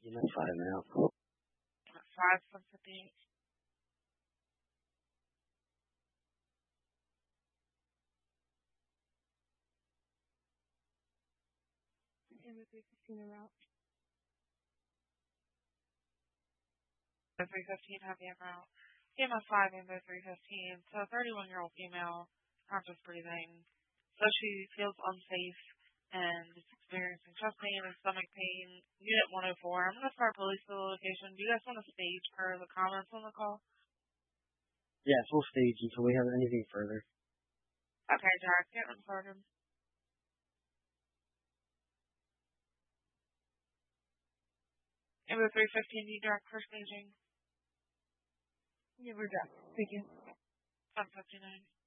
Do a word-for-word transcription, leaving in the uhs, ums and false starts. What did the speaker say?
Unit five now. five from fifty-eight. Amber three fifteen en route. three fifteen, heavy en route. C M S five, Amber three fifteen. So, thirty-one-year-old female, conscious breathing. So, she feels unsafe and is experiencing chest pain and stomach pain. Unit one oh four. I'm going to start police to the location. Do you guys want to stage per the comments on the call? Yes, we'll stage until we have anything further. Okay, Jack, get them started. Amber three fifteen, you direct for staging. Yeah, we're done. Thank you. ten fifty-nine.